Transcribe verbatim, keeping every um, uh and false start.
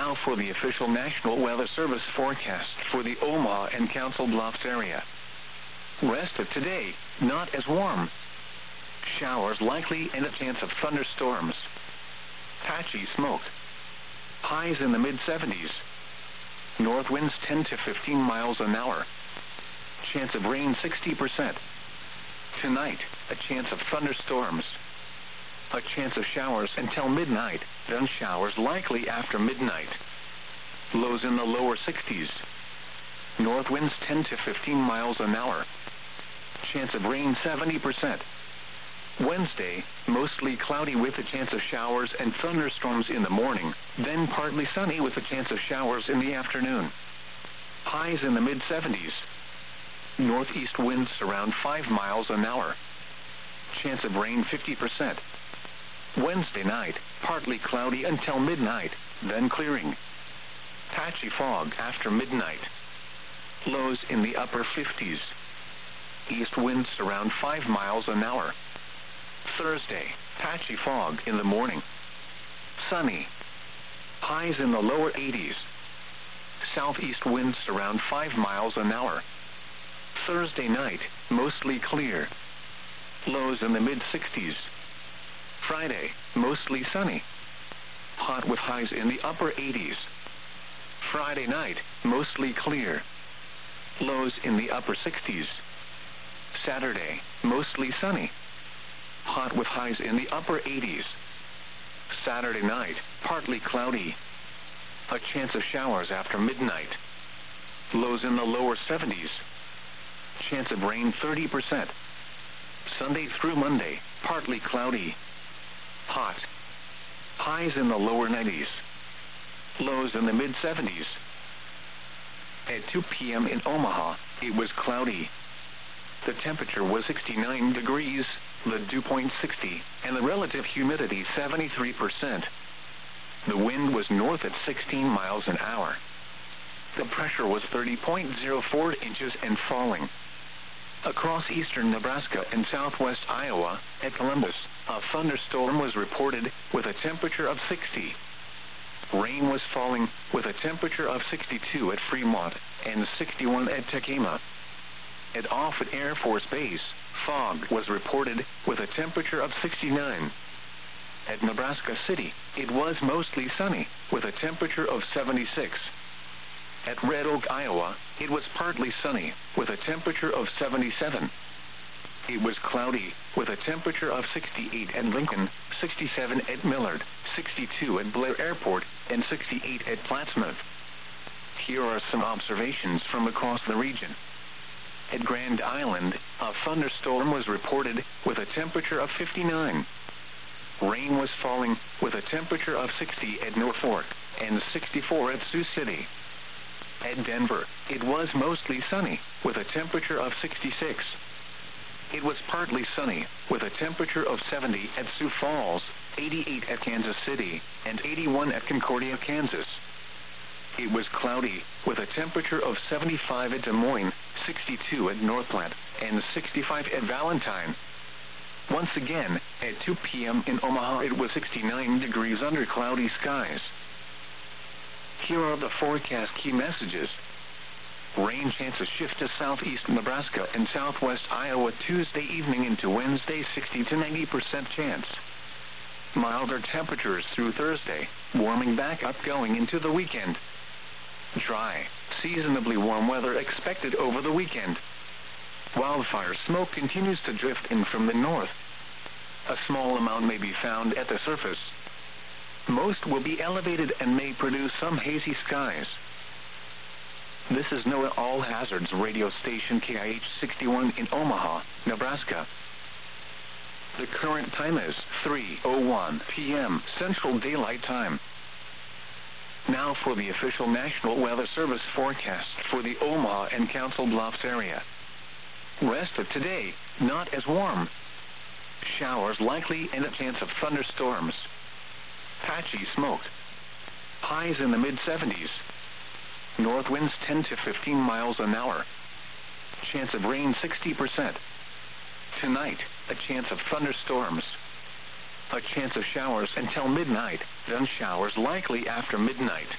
Now for the official National Weather Service forecast for the Omaha and Council Bluffs area. Rest of today, not as warm. Showers likely and a chance of thunderstorms. Patchy smoke. Highs in the mid seventies. North winds ten to fifteen miles an hour. Chance of rain sixty percent. Tonight, a chance of thunderstorms. A chance of showers until midnight, then showers likely after midnight. Lows in the lower sixties. North winds ten to fifteen miles an hour. Chance of rain seventy percent. Wednesday, mostly cloudy with a chance of showers and thunderstorms in the morning, then partly sunny with a chance of showers in the afternoon. Highs in the mid seventies. Northeast winds around five miles an hour. Chance of rain fifty percent. Wednesday night, partly cloudy until midnight, then clearing. Patchy fog after midnight. Lows in the upper fifties. East winds around five miles an hour. Thursday, patchy fog in the morning. Sunny. Highs in the lower eighties. Southeast winds around five miles an hour. Thursday night, mostly clear. Lows in the mid sixties. Friday, mostly sunny. Hot with highs in the upper eighties. Friday night, mostly clear. Lows in the upper sixties. Saturday, mostly sunny. Hot with highs in the upper eighties. Saturday night, partly cloudy. A chance of showers after midnight. Lows in the lower seventies. Chance of rain thirty percent. Sunday through Monday, partly cloudy. Hot. Highs in the lower nineties. Lows in the mid seventies. At two p.m. in Omaha, it was cloudy. The temperature was sixty-nine degrees, the dew point sixty, and the relative humidity seventy-three percent. The wind was north at sixteen miles an hour. The pressure was thirty point zero four inches and falling. Across eastern Nebraska and southwest Iowa, at Columbus, a thunderstorm was reported with a temperature of sixty. Rain was falling with a temperature of sixty-two at Fremont and sixty-one at Tekema. At Offutt Air Force Base, fog was reported with a temperature of sixty-nine. At Nebraska City, it was mostly sunny with a temperature of seventy-six. At Red Oak, Iowa, it was partly sunny with a temperature of seventy-seven. It was cloudy with a temperature of sixty-eight at Lincoln, sixty-seven at Millard, sixty-two at Blair Airport, and sixty-eight at Plattsmouth. Here are some observations from across the region. At Grand Island, a thunderstorm was reported with a temperature of fifty-nine. Rain was falling with a temperature of sixty at Norfolk and sixty-four at Sioux City. At Denver, it was mostly sunny with a temperature of sixty-six. It was partly sunny with a temperature of seventy at Sioux Falls, eighty-eight at Kansas City, and eighty-one at Concordia, Kansas. It was cloudy with a temperature of seventy-five at Des Moines, sixty-two at North Platte, and sixty-five at Valentine. Once again, at two p.m. in Omaha, it was sixty-nine degrees under cloudy skies. Here are the forecast key messages. Rain chances shift to southeast Nebraska and southwest Iowa Tuesday evening into Wednesday, sixty to ninety percent chance. Milder temperatures through Thursday, warming back up going into the weekend. Dry, seasonably warm weather expected over the weekend. Wildfire smoke continues to drift in from the north. A small amount may be found at the surface. Most will be elevated and may produce some hazy skies. This is NOAA All Hazards radio station K I H sixty-one in Omaha, Nebraska. The current time is three oh one p.m. Central Daylight Time. Now for the official National Weather Service forecast for the Omaha and Council Bluffs area. Rest of today, not as warm. Showers likely and a chance of thunderstorms. Patchy smoke. Highs in the mid seventies. North winds ten to fifteen miles an hour. Chance of rain sixty percent. Tonight, a chance of thunderstorms. A chance of showers until midnight, then showers likely after midnight.